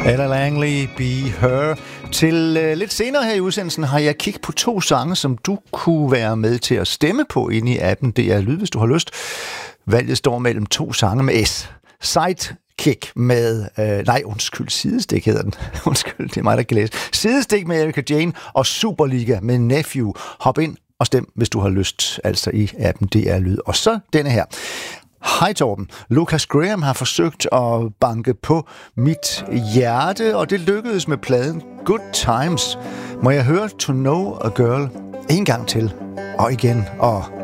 Ella Langley, Be Her. Til lidt senere her i udsendelsen har jeg kigget på 2 sange, som du kunne være med til at stemme på inde i appen DR Lyd, hvis du har lyst. Valget står mellem 2 sange med S. Sidekick med... Sidestik hedder den. Undskyld, det er mig, der kan læse. Sidestik med Erika Jane og Superliga med Nephew. Hop ind og stem, hvis du har lyst, altså i appen DR Lyd. Og så denne her. Hej Torben. Lucas Graham har forsøgt at banke på mit hjerte, og det lykkedes med pladen Good Times. Må jeg høre To Know a Girl en gang til, og igen, og